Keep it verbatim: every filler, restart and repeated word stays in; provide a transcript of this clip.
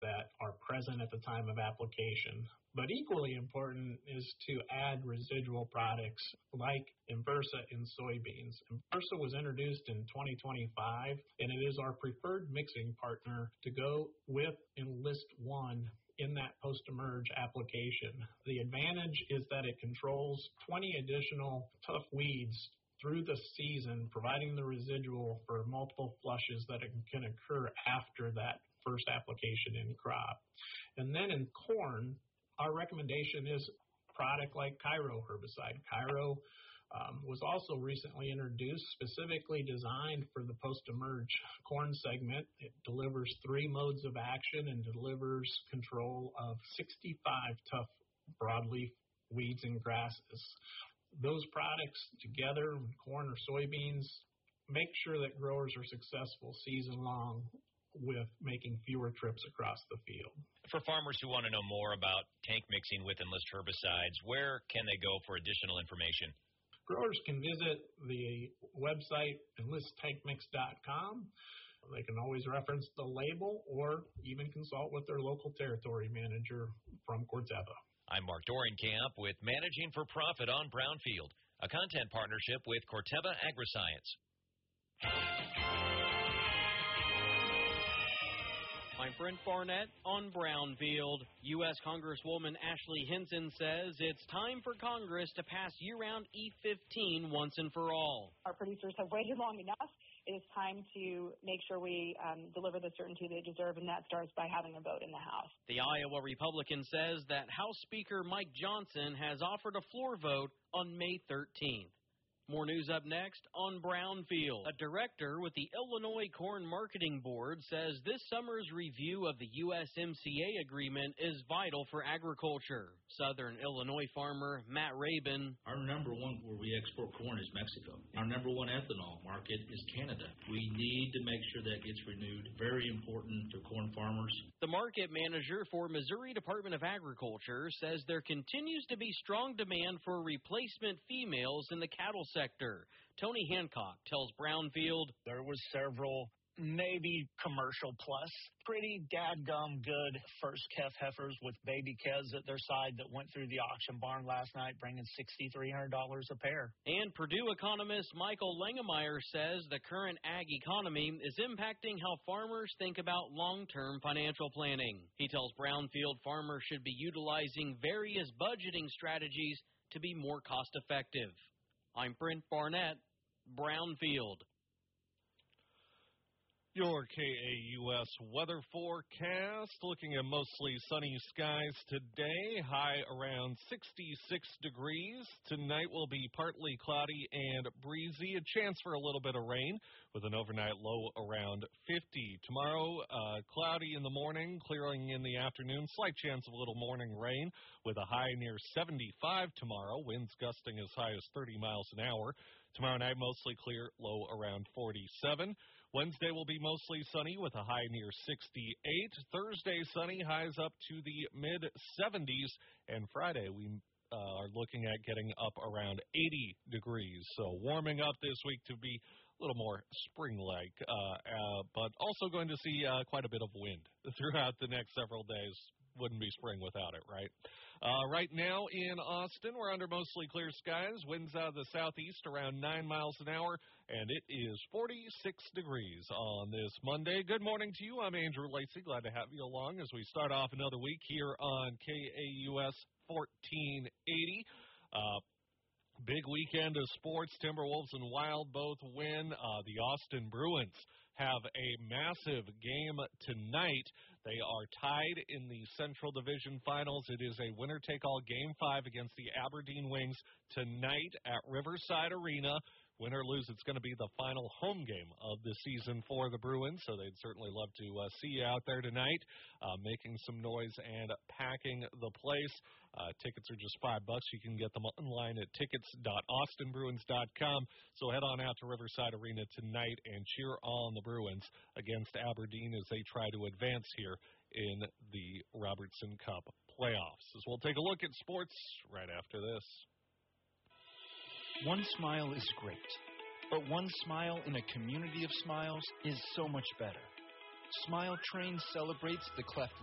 that are present at the time of application. But equally important is to add residual products like Inversa in soybeans. Inversa was introduced in twenty twenty-five, and it is our preferred mixing partner to go with Enlist One in that post-emerge application. The advantage is that it controls twenty additional tough weeds through the season, providing the residual for multiple flushes that can occur after that first application in crop. And then in corn, our recommendation is a product like Cairo herbicide. Cairo um, was also recently introduced, specifically designed for the post-emerge corn segment. It delivers three modes of action and delivers control of sixty-five tough broadleaf weeds and grasses. Those products together, corn or soybeans, make sure that growers are successful season long with making fewer trips across the field. For farmers who want to know more about tank mixing with Enlist herbicides, where can they go for additional information? Growers can visit the website enlist tank mix dot com. They can always reference the label or even consult with their local territory manager from Corteva. I'm Mark Dorenkamp with Managing for Profit on Brownfield, a content partnership with Corteva Agriscience. I'm Brent Barnett on Brownfield. U S Congresswoman Ashley Hinson says it's time for Congress to pass year-round E fifteen once and for all. Our producers have waited long enough. It is time to make sure we um, deliver the certainty they deserve, and that starts by having a vote in the House. The Iowa Republican says that House Speaker Mike Johnson has offered a floor vote on May thirteenth. More news up next on Brownfield. A director with the Illinois Corn Marketing Board says this summer's review of the U S M C A agreement is vital for agriculture. Southern Illinois farmer Matt Rabin. Our number one where we export corn is Mexico. Our number one ethanol market is Canada. We need to make sure that gets renewed. Very important to corn farmers. The market manager for Missouri Department of Agriculture says there continues to be strong demand for replacement females in the cattle sector. Tony Hancock tells Brownfield there was several, maybe commercial plus, pretty dadgum good first calf heifers with baby calves at their side that went through the auction barn last night, bringing six thousand three hundred dollars a pair. And Purdue economist Michael Langemeyer says the current ag economy is impacting how farmers think about long-term financial planning. He tells Brownfield farmers should be utilizing various budgeting strategies to be more cost-effective. I'm Brent Barnett, Brownfield. Your K A U S weather forecast, looking at mostly sunny skies today, high around sixty-six degrees. Tonight will be partly cloudy and breezy, a chance for a little bit of rain with an overnight low around fifty. Tomorrow, uh, cloudy in the morning, clearing in the afternoon, slight chance of a little morning rain with a high near seventy-five tomorrow, winds gusting as high as thirty miles an hour. Tomorrow night, mostly clear, low around forty-seven. Wednesday will be mostly sunny with a high near sixty-eight. Thursday, sunny, highs up to the mid seventies. And Friday, we uh, are looking at getting up around eighty degrees. So warming up this week to be a little more spring-like, uh, uh, but also going to see uh, quite a bit of wind throughout the next several days. Wouldn't be spring without it, right? Uh, right now in Austin, we're under mostly clear skies. Winds out of the southeast around nine miles an hour, and it is forty-six degrees on this Monday. Good morning to you. I'm Andrew Lacey. Glad to have you along as we start off another week here on K A U S fourteen eighty. Uh, Big weekend of sports. Timberwolves and Wild both win. Uh, the Austin Bruins have a massive game tonight. They are tied in the Central Division Finals. It is a winner-take-all Game five against the Aberdeen Wings tonight at Riverside Arena. Win or lose, it's going to be the final home game of the season for the Bruins, so they'd certainly love to uh, see you out there tonight, uh, making some noise and packing the place. Uh, tickets are just five bucks. You can get them online at tickets dot austin bruins dot com. So head on out to Riverside Arena tonight and cheer on the Bruins against Aberdeen as they try to advance here in the Robertson Cup playoffs. As we'll take a look at sports right after this. One smile is great, but one smile in a community of smiles is so much better. Smile Train celebrates the cleft